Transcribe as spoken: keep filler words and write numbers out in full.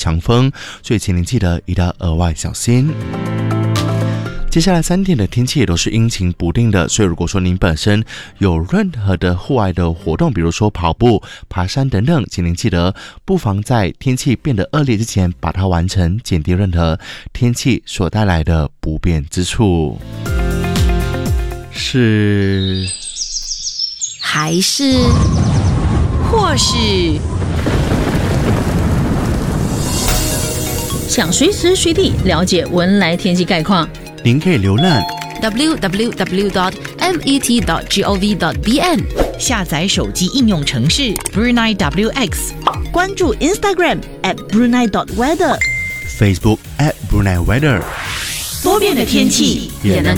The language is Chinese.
强风，所以请您记得一定要额外小心。接下来三天的天气也都是阴晴不定的，所以如果说您本身有任何的户外的活动，比如说跑步、爬山等等，请您记得不妨在天气变得恶劣之前把它完成，减低任何天气所带来的不便之处。是还是或是想随时随地了解文莱天气概况， 您可以浏览 double-u double-u double-u dot met dot gov dot bn， 下载手机应用程式 Brunei W X， 关注 Instagram at Brunei dot weather， Facebook at Brunei Weather， 多变的天气也能